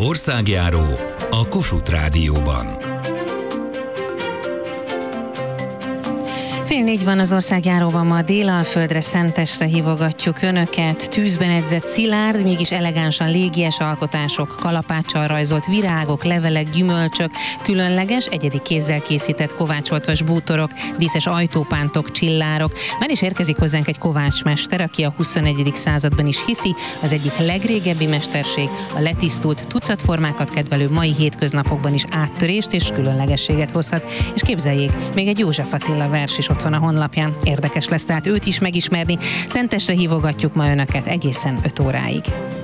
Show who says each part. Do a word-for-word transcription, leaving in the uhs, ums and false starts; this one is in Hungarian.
Speaker 1: Országjáró a Kossuth Rádióban.
Speaker 2: Fél négy van az Országjáróban, ma Délalföldre, Szentesre hívogatjuk Önöket. Tűzben edzett szilárd, mégis elegánsan légies alkotások, kalapáccsal rajzolt virágok, levelek, gyümölcsök, különleges, egyedi kézzel készített kovácsoltvas bútorok, díszes ajtópántok, csillárok. Már is érkezik hozzánk egy kovácsmester, aki a huszonegyedik században is hiszi, az egyik legrégebbi mesterség, a letisztult tucatformákat kedvelő mai hétköznapokban is áttörést és különlegességet hozhat. És képzeljék, még egy József Attila vers is ott van a honlapján. Érdekes lesz tehát őt is megismerni. Szentesre hívogatjuk ma Önöket egészen öt óráig.